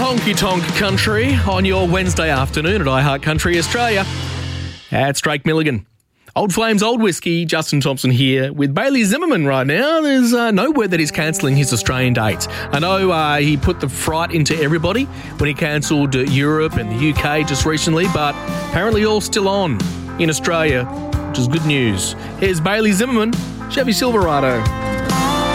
Honky Tonk Country on your Wednesday afternoon at iHeart Country Australia. It's Drake Milligan. Old Flames, Old Whiskey, Justin Thompson here with Bailey Zimmerman right now. There's no word that he's cancelling his Australian dates. I know he put the fright into everybody when he cancelled Europe and the UK just recently, but apparently all still on in Australia, which is good news. Here's Bailey Zimmerman, Chevy Silverado.